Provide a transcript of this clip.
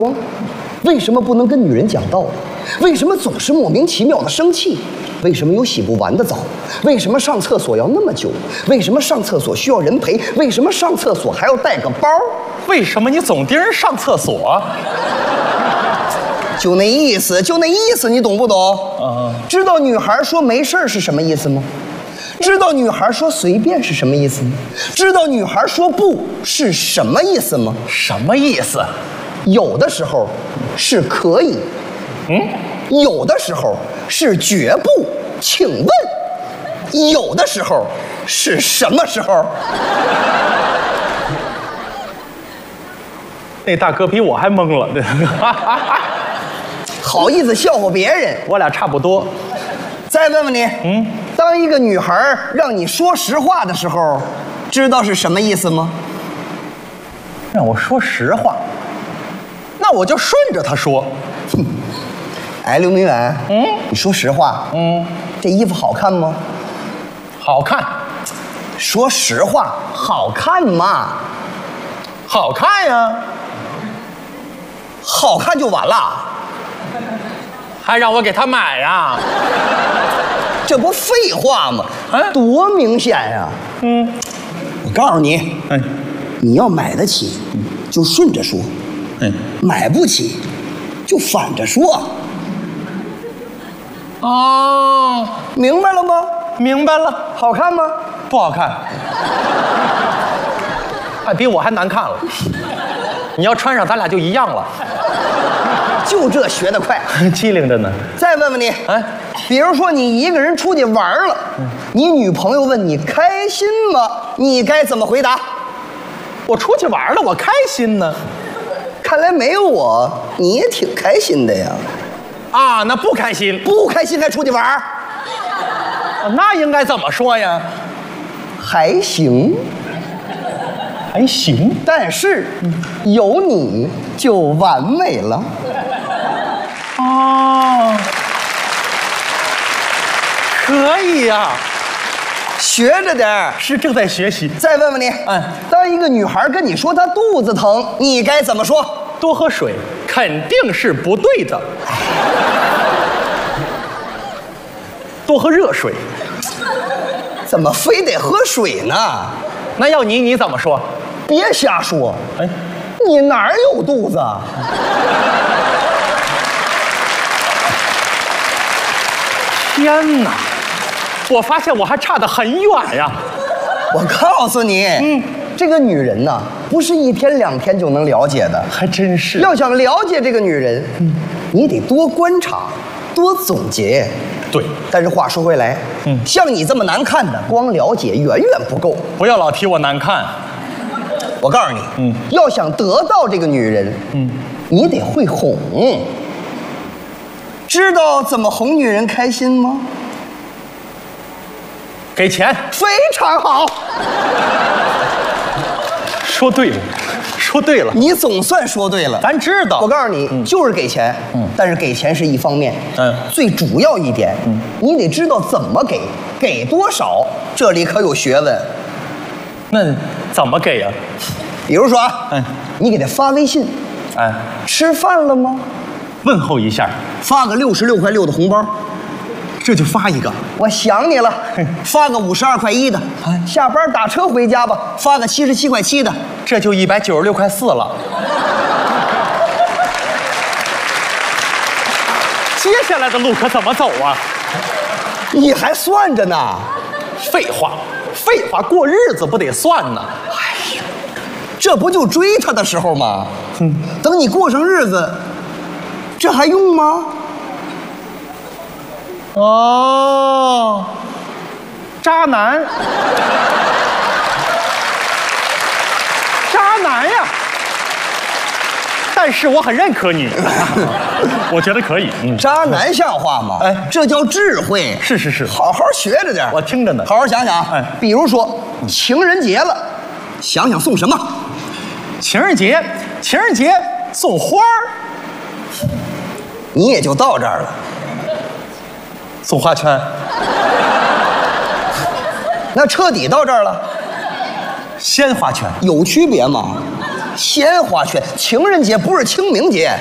光？为什么不能跟女人讲道理？为什么总是莫名其妙的生气？为什么有洗不完的澡？为什么上厕所要那么久？为什么上厕所需要人陪？为什么上厕所还要带个包？ 为什么你总盯人上厕所？ 就那意思，就那意思，你懂不懂？知道女孩说没事是什么意思吗？知道女孩说随便是什么意思吗？知道女孩说不是什么意思吗？ 什么意思？ 有的时候是可以，有的时候是绝不。请问，有的时候是什么时候？ 那大哥比我还懵了， 好意思笑话别人？ 我俩差不多。 再问问你，当一个女孩让你说实话的时候，知道是什么意思吗？ 让我说实话，那我就顺着他说。 哎，刘明远，你说实话，这衣服好看吗？ 好看。 说实话，好看吗？ 好看呀。 好看就完了， 还让我给他买呀？ 这不废话吗？多明显呀！我告诉你，你要买得起，就顺着说；买不起，就反着说。 哦， 明白了吗？ 明白了。 好看吗？ 不好看，还比我还难看了。你要穿上，咱俩就一样了。 就这学得快， 机灵着呢。 再问问你，比如说你一个人出去玩了，你女朋友问你开心吗？你该怎么回答？ 我出去玩了，我开心呢。 看来没有我，你也挺开心的呀。 啊，那不开心， 不开心还出去玩？ 那应该怎么说呀？ 还行， 还行， 但是有你就完美了。 哦，可以呀， 学着点儿。 是正在学习。 再问问你，当一个女孩跟你说她肚子疼，你该怎么说？ 多喝水，肯定是不对的。多喝热水。 怎么非得喝水呢？ 那要你怎么说？ 别瞎说。你哪儿有肚子？ 天哪！我发现我还差得很远呀。 我告诉你，这个女人呐，不是一天两天就能了解的。 还真是。 要想了解这个女人，你得多观察，多总结。 对。 但是话说回来，像你这么难看的，光了解远远不够。 不要老提我难看。 我告诉你，要想得到这个女人，你得会哄。知道怎么哄女人开心吗？ 给钱。 非常好。 说对了，说对了。 你总算说对了。 咱知道。 我告诉你，就是给钱。但是给钱是一方面。最主要一点，你得知道怎么给，给多少，这里可有学问。 那怎么给呀？ 比如说你给他发微信，吃饭了吗？ 问候一下， 发个66块6的红包， 这就发一个。 我想你了，发个52块1的。下班打车回家吧，发个77块7的， 这就196块4了。接下来的路可怎么走啊？ 你还算着呢？ 废话，废话，过日子不得算呢？ 哎呀，这不就追他的时候吗？等你过上日子，这还用吗？ 哦，渣男，渣男呀！但是我很认可你，我觉得可以。 渣男像话吗？这叫智慧。 是， 好好学着点。 我听着呢， 好好想想。比如说情人节了，想想送什么？ 情人节送花儿， 你也就到这儿了。 送花圈， 那彻底到这儿了。 鲜花圈有区别吗？ 闲话圈，情人节不是清明节。